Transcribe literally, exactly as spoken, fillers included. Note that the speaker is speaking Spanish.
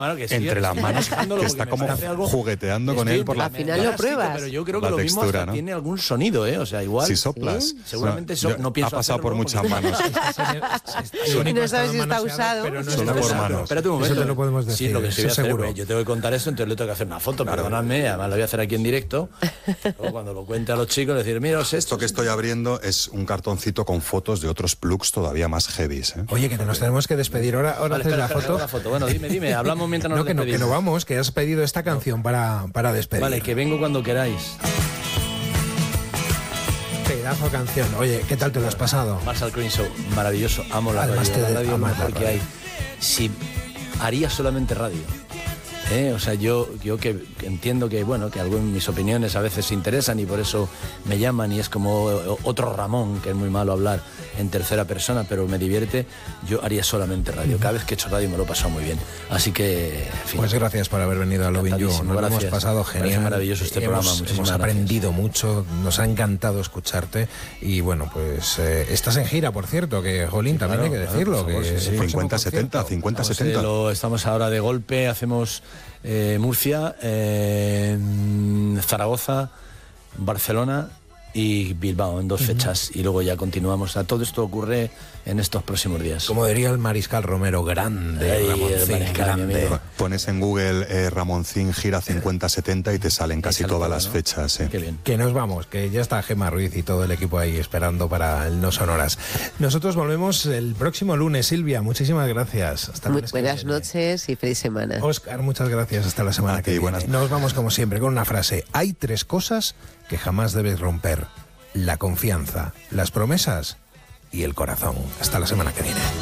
Bueno, que sí, entre las manos, que está como jugueteando con él por la Al final lo pruebas. Pero yo creo que la lo mismo textura, hasta ¿no? tiene algún sonido, ¿eh? O sea, igual. Si soplas. ¿Sí? Seguramente No, so, yo- no pienso ha pasado hacerlo, por ¿no? muchas Porque- manos. Y no sabes si está usado. Pero no Solo es por usado. manos. Espérate un momento. Eso te lo podemos decir. Sí, lo que se eso voy a hacer, seguro. pues, yo tengo que contar eso, entonces le tengo que hacer una foto, perdonadme, además lo voy a hacer aquí en directo. Luego, cuando lo cuente a los chicos, decir, mira, os Esto que estoy abriendo es un cartoncito con fotos de otros plugs todavía más heavies, ¿eh? Oye, que nos tenemos que despedir. Ahora, ahora Vale, haces espera, la espera, foto. la foto. Bueno, dime, dime, hablamos mientras nos No, que no, que despedimos. no vamos, que has pedido esta canción para, para despedir. Vale, que vengo cuando queráis. Pedazo de canción. Oye, ¿qué tal te lo has pasado? Marshall Crenshaw, maravilloso, amo la Además radio, te la radio amas mejor la que radio. hay. Si haría solamente radio, ¿eh? O sea, yo, yo que entiendo que, bueno, que algunas mis opiniones a veces se interesan y por eso me llaman y es como otro Ramón, que es muy malo hablar en tercera persona, pero me divierte, yo haría solamente radio. Cada vez que he hecho radio me lo he pasado muy bien. Así que, en fin. Pues gracias por haber venido a Lovin' You. Nos Encantadísimo, lo hemos gracias. pasado Me parece genial. maravilloso este hemos, programa, muchísimas hemos gracias. aprendido mucho, nos ha encantado escucharte. Y bueno, pues eh, estás en gira, por cierto, que Jolín, también claro, hay que claro, decirlo. por favor, que sí, sí. el próximo cincuenta setenta, concierto- cincuenta Estamos, setenta. eh, lo- estamos ahora de golpe, hacemos eh, Murcia, eh, Zaragoza, Barcelona y Bilbao en dos fechas y luego ya continuamos. O sea, todo esto ocurre en estos próximos días. Como diría el Mariscal Romero, grande, Ay, el Ramoncín, Mariscal, mi grande. amigo. Pones en Google eh, Ramoncín gira cincuenta setenta y te salen casi sale todas todo, las ¿no? fechas. ¿eh? Qué bien. Que nos vamos, que ya está Gemma Ruiz y todo el equipo ahí esperando para el No Sonoras. Nosotros volvemos el próximo lunes. Silvia, muchísimas gracias. Hasta el Muy lunes que buenas viene. noches y feliz semana. Óscar, muchas gracias. Hasta la semana A que ti, viene. buenas Nos vamos como siempre con una frase. Hay tres cosas que jamás debes romper: la confianza, las promesas y el corazón. Hasta la semana que viene.